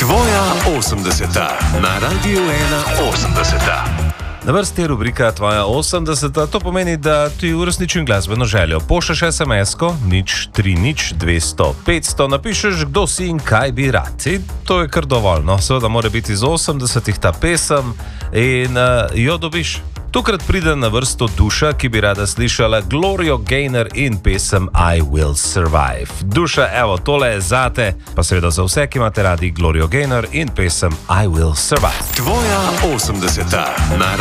Tvoja 80. na Radiu 81. Na vrsti je rubrika Tvoja 80. To pomeni, da ti uresničim glasbeno željo. Pošlješ SMS-ko 030 200 500, napišeš, kdo si in kaj bi rad. In to je kar dovolj. No, seveda mora biti iz 80-ih ta pesem in jo dobiš. Tokrat pride na vrsto Duša, ki bi rada slišala Glorio Gaynor in pesem I Will Survive. Duša, evo, tole je zate, pa seveda za vse, ki imate radi Glorio Gaynor in pesem I Will Survive. Tvoja 80. na